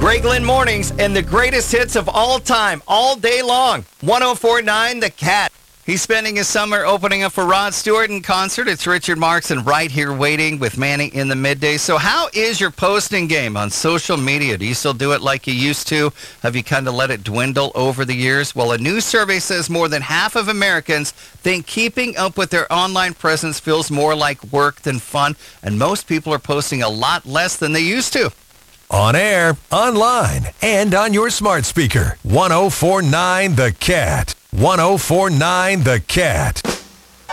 Greg Lynn Mornings and the greatest hits of all time, all day long. 104.9 The Cat. He's spending his summer opening up for Rod Stewart in concert. It's Richard Marks and Right Here Waiting with Manny in the midday. So how is your posting game on social media? Do you still do it like you used to? Have you kind of let it dwindle over the years? Well, a new survey says more than half of Americans think keeping up with their online presence feels more like work than fun. And most people are posting a lot less than they used to. On air, online, and on your smart speaker. 104.9 The Cat. 104.9 The Cat.